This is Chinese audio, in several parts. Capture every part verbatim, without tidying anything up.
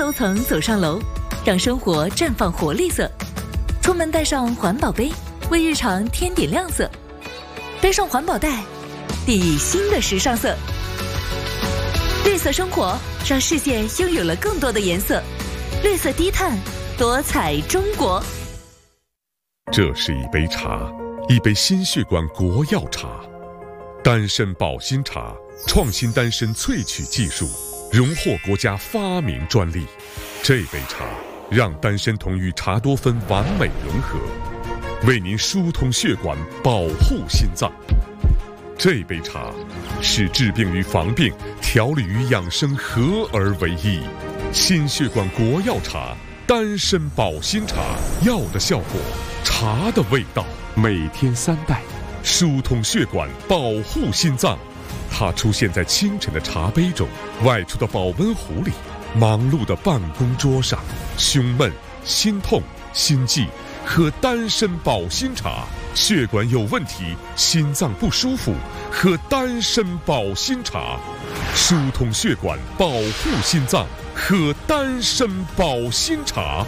楼层走上楼，让生活绽放活力色。出门带上环保杯，为日常添点亮色。背上环保袋，砥砺新的时尚色。绿色生活让世界拥有了更多的颜色。绿色低碳，多彩中国。 这是一杯茶，一杯心血管国药茶。丹参保心茶创新丹参萃取技术，荣获国家发明专利。这杯茶让丹参酮与茶多酚完美融合，为您疏通血管，保护心脏。这杯茶是治病与防病、调理与养生合而为一。心血管国药茶，丹参保心茶，药的效果，茶的味道。每天三袋，疏通血管，保护心脏。它出现在清晨的茶杯中，外出的保温壶里，忙碌的办公桌上。胸闷、心痛、心悸，喝丹参保心茶。血管有问题，心脏不舒服，喝丹参保心茶。疏通血管，保护心脏，喝丹参保心茶。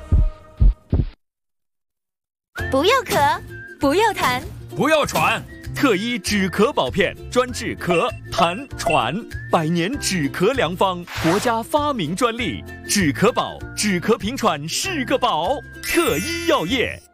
不要咳，不要痰， 不要喘。特医止咳宝片专治咳、痰、喘，百年止咳良方，国家发明专利。止咳宝，止咳平喘是个宝。特医药业。